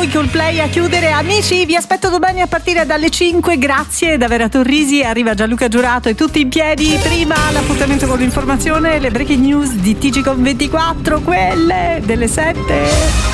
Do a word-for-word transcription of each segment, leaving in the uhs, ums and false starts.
i Coldplay a chiudere. Amici, vi aspetto domani a partire dalle cinque. Grazie da Vera Torrisi. Arriva Gianluca Giurato e tutti in piedi. Prima l'appuntamento con l'informazione, le breaking news di T G Com ventiquattro, quelle delle sette.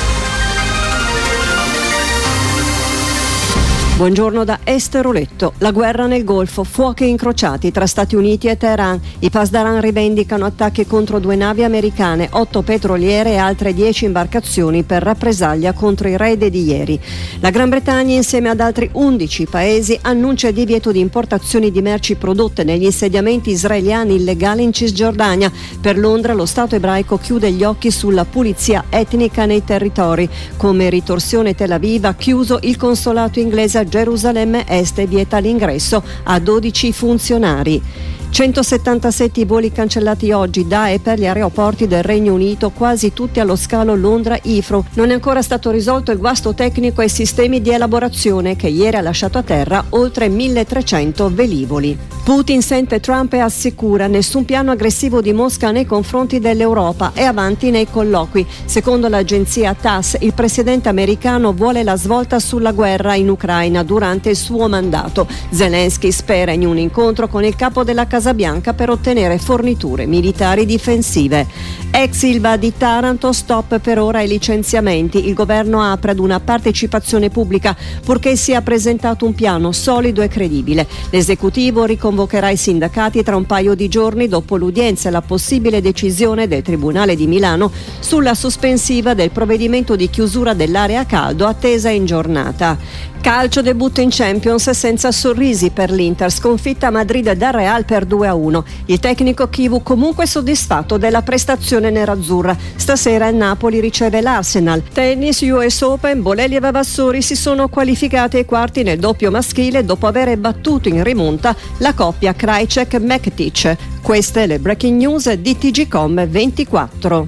Buongiorno da Esteroletto. La guerra nel Golfo, fuochi incrociati tra Stati Uniti e Teheran. I Pasdaran rivendicano attacchi contro due navi americane, otto petroliere e altre dieci imbarcazioni per rappresaglia contro i raid di ieri. La Gran Bretagna, insieme ad altri undici paesi, annuncia il divieto di importazioni di merci prodotte negli insediamenti israeliani illegali in Cisgiordania. Per Londra lo Stato ebraico chiude gli occhi sulla pulizia etnica nei territori. Come ritorsione, Tel Aviv ha chiuso il consolato inglese a Gerusalemme Est e vieta l'ingresso a dodici funzionari. centosettantasette i voli cancellati oggi da e per gli aeroporti del Regno Unito, quasi tutti allo scalo Londra-Heathrow. Non è ancora stato risolto il guasto tecnico ai sistemi di elaborazione che ieri ha lasciato a terra oltre milletrecento velivoli. Putin sente Trump e assicura: nessun piano aggressivo di Mosca nei confronti dell'Europa, è avanti nei colloqui. Secondo l'agenzia T A S S, il presidente americano vuole la svolta sulla guerra in Ucraina durante il suo mandato. Zelensky spera in un incontro con il capo della Casa Bianca per ottenere forniture militari difensive. Ex Ilva di Taranto, stop per ora ai licenziamenti. Il governo apre ad una partecipazione pubblica purché sia presentato un piano solido e credibile. L'esecutivo riconvocherà i sindacati tra un paio di giorni dopo l'udienza e la possibile decisione del Tribunale di Milano sulla sospensiva del provvedimento di chiusura dell'area a caldo attesa in giornata. Calcio, debutto in Champions senza sorrisi per l'Inter, sconfitta a Madrid dal Real per due a uno. Il tecnico Chivu comunque soddisfatto della prestazione nerazzurra. Stasera il Napoli riceve l'Arsenal. Tennis, U S Open, Bolelli e Vavassori si sono qualificati ai quarti nel doppio maschile dopo aver battuto in rimonta la coppia Krajicek-Mektic. Queste le breaking news di T G Com ventiquattro.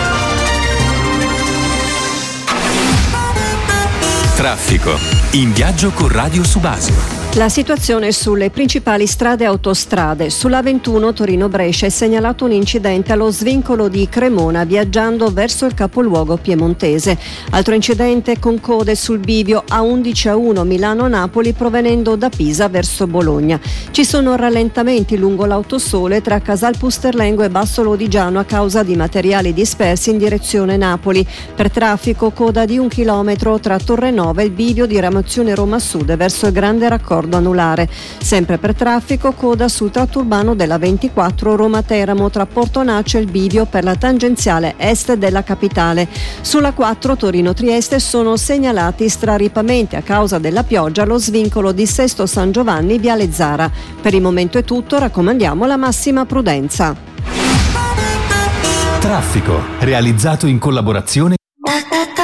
Traffico. In viaggio con Radio Subasio. La situazione sulle principali strade e autostrade. Sulla ventuno Torino-Brescia è segnalato un incidente allo svincolo di Cremona viaggiando verso il capoluogo piemontese. Altro incidente con code sul bivio A undici A uno Milano-Napoli provenendo da Pisa verso Bologna. Ci sono rallentamenti lungo l'autosole tra Casal Pusterlengo e Basso Lodigiano a causa di materiali dispersi in direzione Napoli. Per traffico coda di un chilometro tra Torrenova e il bivio di Ramazione Roma Sud verso il Grande Raccordo anulare. Sempre per traffico coda sul tratto urbano della ventiquattro Roma-Teramo tra Portonaccio e il bivio per la tangenziale est della capitale. Sulla quattro Torino-Trieste sono segnalati straripamenti a causa della pioggia allo svincolo di Sesto San Giovanni Viale Zara. Per il momento è tutto, raccomandiamo la massima prudenza. Traffico, realizzato in collaborazione